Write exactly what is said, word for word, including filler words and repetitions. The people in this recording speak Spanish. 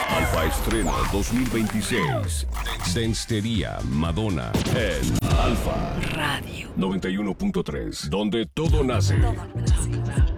Alfa estreno dos mil veintiséis. Densitería Madonna en Alfa Radio noventa y uno punto tres, donde todo nace. Todo nace.